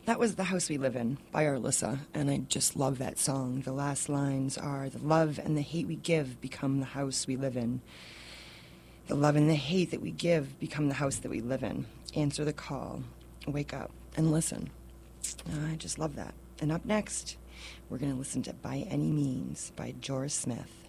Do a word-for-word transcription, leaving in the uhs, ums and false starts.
That was The House We Live In by Arlissa, and I just love that song. The last lines are, the love and the hate we give become the house we live in. The love and the hate that we give become the house that we live in. Answer the call, wake up, and listen. Uh, I just love that. And up next, we're going to listen to By Any Means by Joris Smith.